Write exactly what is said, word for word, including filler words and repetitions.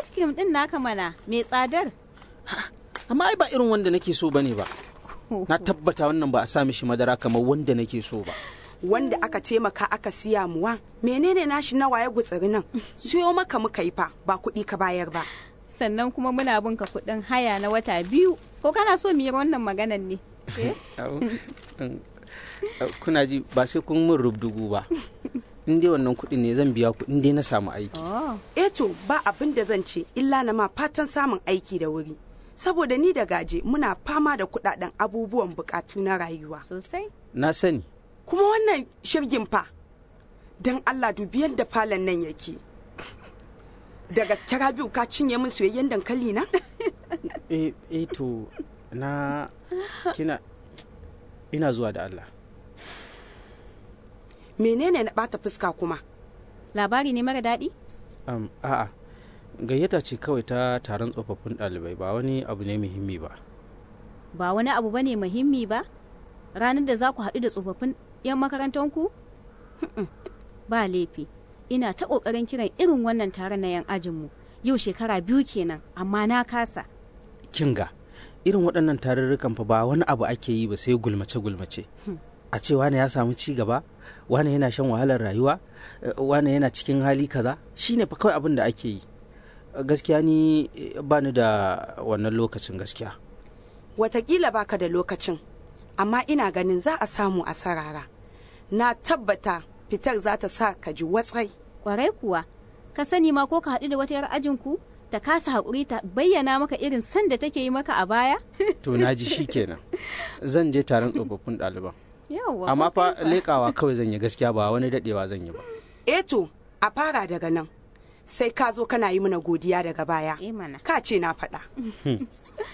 ice cream din naka mana mai tsadar. Amma ai ba irin wanda nake so bane ba. Na tabbata wannan ba a sa mishi madara kamar wanda nake so ba. Wanda aka taimaka aka siya muwa, menene nashi nawa ya gutsiri nan? Siyo maka muka yi fa, ba kuɗi ka bayar ba. Sannan kuma muna bin ka kuɗin haya na wata biyu. Ko kana so mu yi wannan maganan ne? Kuna ji ba sai kun min rubdugu ba. In dai wannan kuɗin ne zan biya ku in dai na samu aiki. Eh to ba abin da zan ce illa na ma fatan samun aiki da wuri. Saboda ni da gaje muna fama da kuɗaɗen abubuwan bukatu na rayuwa. Sosai. Na sani. Kuma wannan shirgin fa, don Allah dubi yadda falon nan yake. Da gaske Rabi'u ka cinye min soyayyen dankali na? Eh eh to na kina ina zuwa da Allah. Menene na bata fuska kuma? Labari ne mara daɗi? Um, a'a, gayyata ce kawai ta taron tsofaffin ɗalibai ba wani abu ne muhimmi ba. Ba wani abu bane muhimmi ba? Ranar da za ku haɗu da tsofaffin 'yan makarantanku? Ba laifi, ina ta ƙoƙarin kiran irin wannan taron na 'yan ajinmu. Yau shekara biyu kenan, amma na kasa. Kinga, irin waɗannan tarurrukan fa ba wani abu ake yi ba sai gulmace-gulmace. A ce wane ya samu ci gaba, wane yana shan wahalar rayuwa, wane yana cikin hali kaza, shine fa kawai abin da ake yi. Gaskiya ni ba ni da wannan lokacin gaskiya. Wataƙila baka da lokacin, amma ina ganin za a samu a sarara. Na tabbata fitar za ta sa ka ji watsai. Kwarai kuwa, ka sani ma ko ka haɗu da wata 'yar ajinku ta kasa haƙuri ta bayyana maka irin san da take yi maka a baya? To na ji shi kenan. Zan je taron tsofaffin ɗaliban. Yawwa. Amma fa leƙawa kawai zan yi gaskiya ba wani daɗewa zan yi ba. Eh to, a fara daga nan. Sai ka zo kana yi mana godiya daga baya. Eh mana. Ka ce na faɗa.